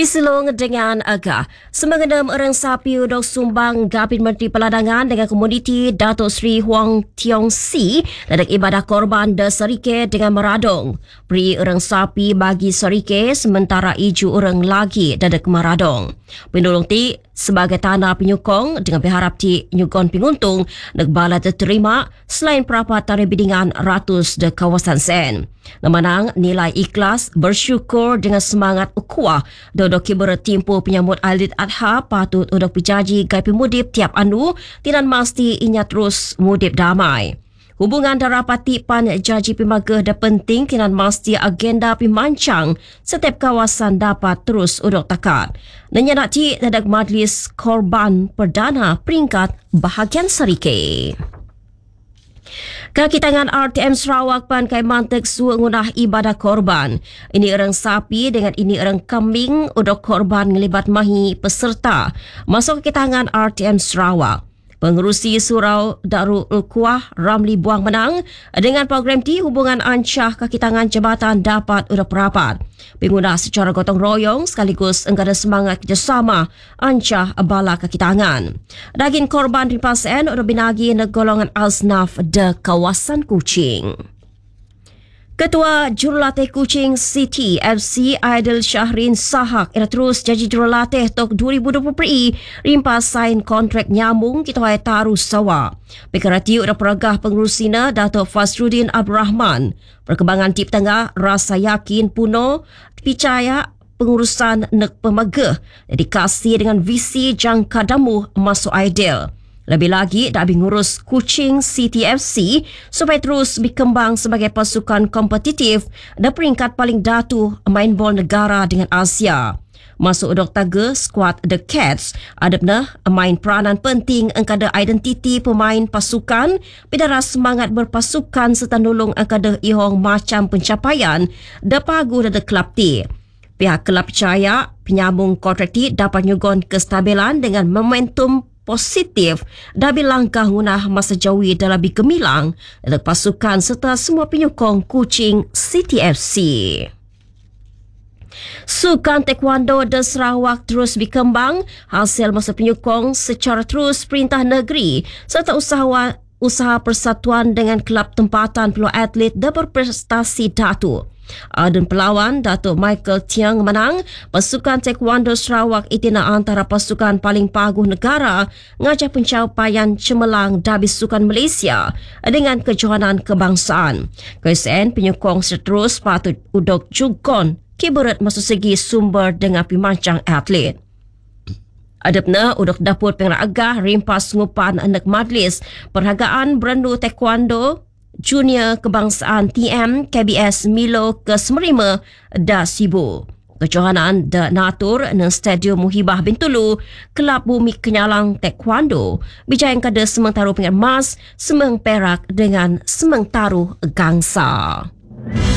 Diselong dengan agah, semengenam orang sapi udok sumbang Gabin Menteri Peladangan dengan Komuniti Datuk Seri Huang Tiong Si dadak ibadah korban de Serike dengan meradong. Beri orang sapi bagi Serike sementara iju orang lagi dadak meradong. Penolong ti sebagai tanah penyukong dengan berharap ti nyukon penguntung nak bala terima selain perapat tarikh bidingan ratus de kawasan sen. Namanang nilai ikhlas bersyukur dengan semangat ukhuwah dodok kibara timpu penyambut Aidil Adha patut udok pijaji gai pemudip tiap anu tinan mesti inya terus mudip damai. Hubungan darapati pan jaji pemagah dah penting tinan mesti agenda pimancang setiap kawasan dapat terus udok takat. Nanya nak cik dadak majlis korban perdana peringkat bahagian Serike. Kaki tangan RTM Sarawak pan kai mantek suwa ngunah ibadah korban. Ini orang sapi dengan ini orang kambing udok korban ngelibat mahi peserta masuk kaki tangan RTM Sarawak. Pengerusi Surau Darul Kuah Ramli Buang menang dengan program ti hubungan ancah kaki tangan jabatan dapat udah perapat. Pengguna secara gotong royong sekaligus enggada semangat kerjasama ancah bala kaki tangan. Daging korban ripasen udah binagi negolongan Aznaf de kawasan Kuching. Ketua Jurulatih Kuching City FC Aidil Syahrin Sahak ia terus jadi jurulatih tok 2020 rimpas sign kontrak nyambung kita hai taru sawa. Pekarati udah peragah pengurusina Datuk Fasrudin Abdul Rahman. Perkembangan tip tengah rasa yakin puno percaya pengurusan nek pemagah dedikasi dengan visi jangka damu masuk Aidil. Lebih lagi, dah ngurus Kuching City FC supaya terus berkembang sebagai pasukan kompetitif dan peringkat paling datu main bol negara dengan Asia. Masuk udok taga skuad The Cats, adabna main peranan penting engkada identiti pemain pasukan, bidara semangat berpasukan serta nolong engkada ihong macam pencapaian da pagu da kelab ti. Pihak kelab percaya penyambung kontrak ti dapat nyugon kestabilan dengan momentum positif dabi langkah ngunah masa jawi dalam gemilang dalam pasukan serta semua penyokong Kuching City FC. Sukan Taekwondo de Sarawak terus berkembang hasil masa penyokong secara terus perintah negeri serta usaha persatuan dengan kelab tempatan peluang atlet dan berprestasi datu. Adun pelawan Datuk Michael Tiang menang pasukan Taekwondo Sarawak itina antara pasukan paling paguh negara ngajak pencapaian cemerlang dari sukan Malaysia dengan kejohanan kebangsaan. KSN penyokong seterus patut udok jugon kiburat masuk segi sumber dengan pimancang atlet. Adapna udok dapur pengaragah rimpas ngupan anak majlis perhargaan berandu Taekwondo Junior Kebangsaan TM KBS Milo ke-95 da Sibu. Kejohanan da Natur dan Stadium Muhibah Bintulu, Kelab Bumi Kenyalang Taekwondo, bijaya kada semang taruh pingat emas, semang perak dengan semang taruh gangsa.